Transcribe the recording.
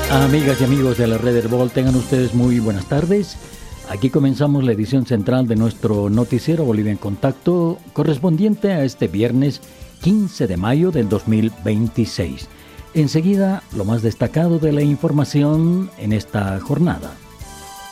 Amigas y amigos de la Red Herbol, tengan ustedes muy buenas tardes. Aquí comenzamos la edición central de nuestro noticiero Bolivia en Contacto, correspondiente a este viernes 15 de mayo del 2026. Enseguida, lo más destacado de la información en esta jornada.